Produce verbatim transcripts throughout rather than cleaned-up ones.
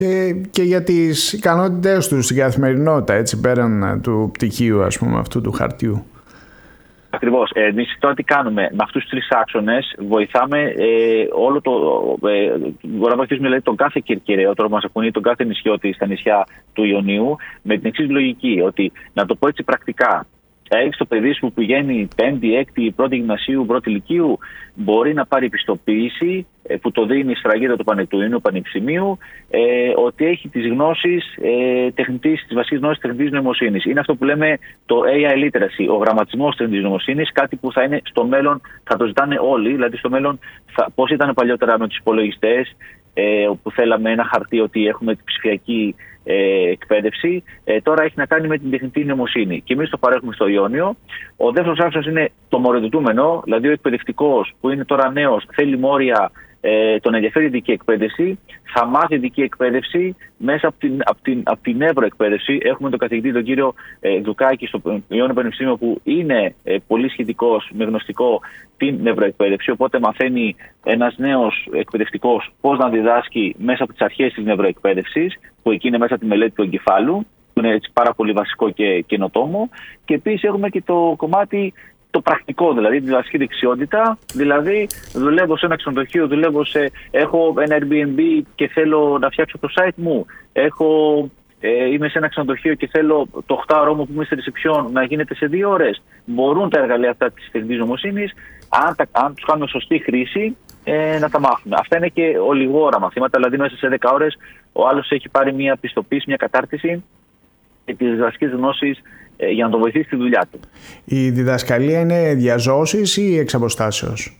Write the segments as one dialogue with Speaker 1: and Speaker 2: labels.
Speaker 1: Ε, και για τις ικανότητες του στην καθημερινότητα, έτσι, πέραν του πτυχίου, ας πούμε, αυτού του χαρτιού.
Speaker 2: Ακριβώς. Εμείς τώρα τι κάνουμε? Με αυτούς τους τρεις άξονες βοηθάμε ε, όλο το. Ε, μπορούμε να βοηθήσουμε δηλαδή, τον κάθε Κερκυραίο, τώρα μας ακούνε, τον κάθε νησιώτη στα νησιά του Ιωνίου, με την εξής λογική, ότι να το πω έτσι πρακτικά. Έχει το παιδί σου που πηγαίνει πέμπτη, έκτη, πρώτη γυμνασίου, πρώτη λυκείου, μπορεί να πάρει πιστοποίηση που το δίνει η σφραγίδα του Πανελληνίου Πανεπιστημίου, ε, ότι έχει τις γνώσεις ε, τεχνητής, τις βασικές γνώσεις τεχνητής νοημοσύνης. Είναι αυτό που λέμε το έι άι literacy, ο γραμματισμός τεχνητής νοημοσύνης, κάτι που θα είναι στο μέλλον, θα το ζητάνε όλοι, δηλαδή στο μέλλον, πώς ήταν παλιότερα με τους υπολογιστές, ε, όπου θέλαμε ένα χαρτί ότι έχουμε την ψηφιακή Ε, εκπαίδευση, ε, τώρα έχει να κάνει με την τεχνητή νοημοσύνη. Και εμείς το παρέχουμε στο Ιόνιο. Ο δεύτερος άξονας είναι το μορφωτούμενο, δηλαδή ο εκπαιδευτικός που είναι τώρα νέος, θέλει μόρια, ε, τον ενδιαφέρει ειδική εκπαίδευση, θα μάθει ειδική εκπαίδευση μέσα από την, από την, από την νευροεκπαίδευση. Έχουμε τον καθηγητή, τον κύριο ε, Δουκάκη, στο Ιόνιο Πανεπιστήμιο, που είναι ε, πολύ σχετικός με γνωστικό την νευροεκπαίδευση. Οπότε μαθαίνει ένας νέος εκπαιδευτικός πώς να διδάσκει μέσα από τις αρχές της νευροεκπαίδευσης, που εκεί είναι μέσα από τη μελέτη του εγκεφάλου, που είναι έτσι πάρα πολύ βασικό και καινοτόμο. Και επίσης έχουμε και το κομμάτι το πρακτικό, δηλαδή τη διδασκή δεξιότητα. Δηλαδή, δουλεύω σε ένα ξενοδοχείο, δουλεύω σε, έχω ένα Airbnb και θέλω να φτιάξω το site μου. Έχω, ε, είμαι σε ένα ξενοδοχείο και θέλω το οχτάωρό μου που είμαι στη ρεσεψιόν να γίνεται σε δύο ώρες. Μπορούν τα εργαλεία αυτά της τεχνητής νοημοσύνης, αν, αν τους κάνουμε σωστή χρήση, ε, να τα μάθουμε. Αυτά είναι και ολιγόρα μαθήματα, δηλαδή μέσα σε δέκα ώρες ο άλλος έχει πάρει μια πιστοποίηση, μια κατάρτιση και τις διδασκές γνώσεις ε, για να τον βοηθήσει στη δουλειά του.
Speaker 1: Η διδασκαλία είναι διαζώσης ή εξ αποστάσεως?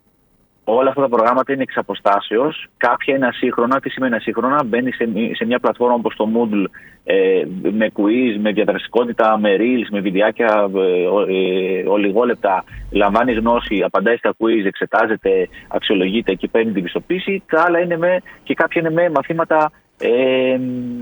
Speaker 2: Όλα αυτά τα προγράμματα είναι εξ αποστάσεως. Κάποια είναι ασύγχρονα. Τι σημαίνει ασύγχρονα? Μπαίνει σε, σε μια πλατφόρμα όπως το Moodle, ε, με quiz, με διαδραστικότητα, με reels, με βιντεάκια ε, ε, ολιγόλεπτα. Λαμβάνει γνώση, απαντάει στα quiz, εξετάζεται, αξιολογείται και παίρνει την πιστοποίηση. Τα άλλα είναι με, και κάποια είναι με μαθήματα ε, ε,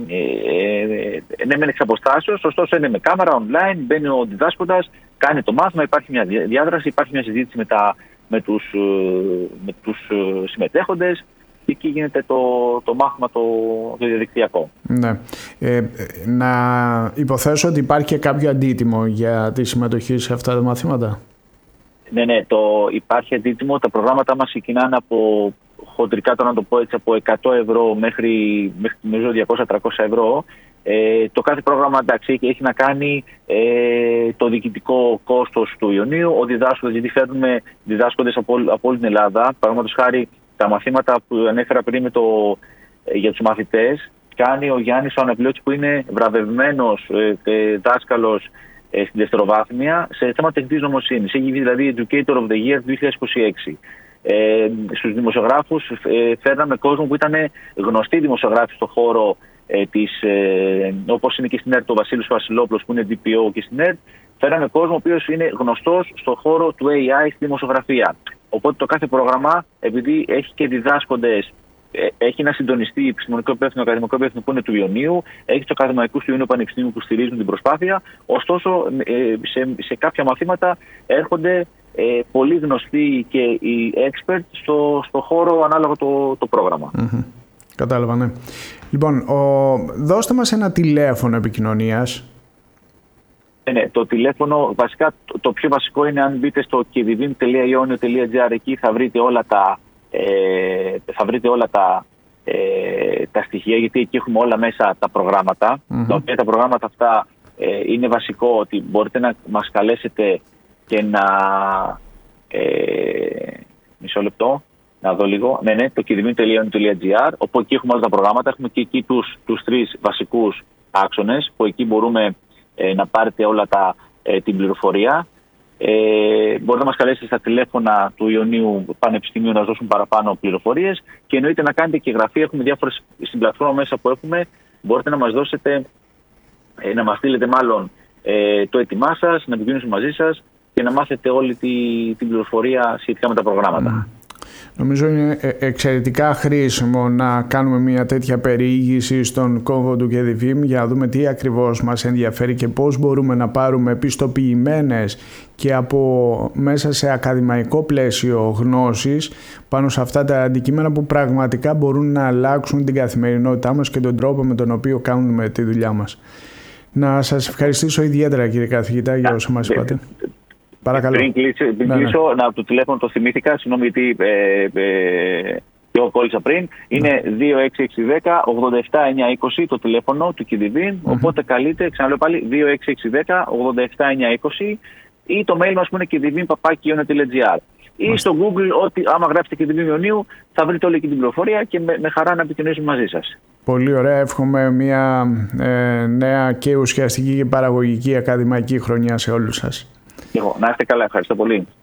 Speaker 2: ε, ναι, μεν εξ αποστάσεως, ωστόσο είναι με κάμερα, online. Μπαίνει ο διδάσκοντας, κάνει το μάθημα, υπάρχει μια διάδραση, υπάρχει μια συζήτηση με τα. με τους, με τους συμμετέχοντες και εκεί γίνεται το, το μάθημα το, το διαδικτυακό.
Speaker 1: Ναι. Ε, να υποθέσω ότι υπάρχει και κάποιο αντίτιμο για τη συμμετοχή σε αυτά τα μαθήματα.
Speaker 2: Ναι, ναι, το, υπάρχει αντίτιμο. Τα προγράμματα μας ξεκινάνε από χοντρικά, το να το πω έτσι, από εκατό ευρώ μέχρι, μέχρι διακόσια με τριακόσια ευρώ. Ε, το κάθε πρόγραμμα, εντάξει, έχει να κάνει ε, το διοικητικό κόστος του Ιωνίου, ο διδάσκοντας, γιατί φέρνουμε διδάσκοντες από, από όλη την Ελλάδα. Παραδείγματος χάρη, τα μαθήματα που ανέφερα πριν με το, ε, για τους μαθητές, κάνει ο Γιάννης ο Αναπληρώτης, που είναι βραβευμένος ε, δάσκαλος ε, στην δευτεροβάθμια σε θέματα τεχνητής νοημοσύνης. Έχει δηλαδή Educator of the Year του δύο χιλιάδες είκοσι έξι. Ε, στους δημοσιογράφους ε, φέρναμε κόσμο που ήταν γνωστοί δημοσιογράφοι στον χώρο ε, της, ε, όπως είναι και στην ΕΡΤ ο Βασίλης Βασιλόπουλος που είναι ντι πι ο και στην ΕΡΤ. Φέρναμε κόσμο ο οποίος είναι γνωστός στον χώρο του έι άι στη δημοσιογραφία. Οπότε το κάθε πρόγραμμα, επειδή έχει και διδάσκοντες, έχει ένα συντονιστή επιστημονικό υπεύθυνο, ακαδημαϊκό υπεύθυνο που είναι του Ιωνίου, έχει του ακαδημαϊκούς του Ιωνίου Πανεπιστημίου που στηρίζουν την προσπάθεια. Ωστόσο, σε, σε κάποια μαθήματα έρχονται ε, πολύ γνωστοί και οι experts στο, στο χώρο ανάλογα το, το πρόγραμμα.
Speaker 1: Mm-hmm. Κατάλαβα, ναι. Λοιπόν, ο, δώστε μας ένα τηλέφωνο επικοινωνίας.
Speaker 2: Ναι, ναι, το τηλέφωνο, βασικά το, το πιο βασικό είναι αν μπείτε στο κεβιβίμ τελεία ionio τελεία gr, εκεί θα βρείτε όλα τα Ε, θα βρείτε όλα τα, ε, τα στοιχεία, γιατί εκεί έχουμε όλα μέσα τα προγράμματα. Mm-hmm. Τα οποία τα προγράμματα αυτά ε, είναι βασικό ότι μπορείτε να μας καλέσετε και να ε, μισό λεπτό να δω λίγο, ναι, ναι, το κεβιβίμ τελεία ionio τελεία gr, όπου εκεί έχουμε όλα τα προγράμματα. Έχουμε και εκεί τους, τους τρεις βασικούς άξονες, που εκεί μπορούμε ε, να πάρετε όλα τα, ε, την πληροφορία. Ε, μπορείτε να μας καλέσετε στα τηλέφωνα του Ιωνίου Πανεπιστημίου να σας δώσουν παραπάνω πληροφορίες, και εννοείται να κάνετε και εγγραφή. Έχουμε διάφορες στην πλατφόρμα μέσα που έχουμε. Μπορείτε να μας δώσετε, ε, να μας στείλετε μάλλον ε, το έτοιμά σας, να επικοινωνήσουμε μαζί σας και να μάθετε όλη τη, την πληροφορία σχετικά με τα προγράμματα.
Speaker 1: Mm. Νομίζω είναι εξαιρετικά χρήσιμο να κάνουμε μια τέτοια περιήγηση στον κόμβο του Κεδιβήμ για να δούμε τι ακριβώς μας ενδιαφέρει και πώς μπορούμε να πάρουμε επιστοποιημένες και από μέσα σε ακαδημαϊκό πλαίσιο γνώσεις πάνω σε αυτά τα αντικείμενα που πραγματικά μπορούν να αλλάξουν την καθημερινότητά μας και τον τρόπο με τον οποίο κάνουμε τη δουλειά μας. Να σας ευχαριστήσω ιδιαίτερα, κύριε καθηγητά, για όσα μας είπατε. Παρακαλώ.
Speaker 2: Πριν κλείσω, πριν ναι, κλείσω ναι. να το τηλέφωνο το θυμήθηκα, συγγνώμη γιατί ε, ε, εγώ κόλλησα πριν. Είναι ναι. δύο έξι έξι ένα μηδέν ογδόντα επτά εννιακόσια είκοσι το τηλέφωνο του Κεδιβήμ. Mm-hmm. Οπότε καλείτε, ξαναλέω πάλι, δύο έξι έξι ένα μηδέν ογδόντα επτά εννιακόσια είκοσι ή το mail μας που είναι κεδιβήμ παπάκι ιόνιο τελεία τζι άρ. Ή στο Google, ότι άμα γράψετε Κεδιβήμ Ιωνίου, θα βρείτε όλη την πληροφορία και με, με χαρά να επικοινωνήσουμε μαζί σας.
Speaker 1: Πολύ ωραία. Εύχομαι μια ε, νέα και ουσιαστική και παραγωγική ακαδημαϊκή χρονιά σε όλους σας.
Speaker 2: Εγώ. Να είστε καλά. Ευχαριστώ πολύ.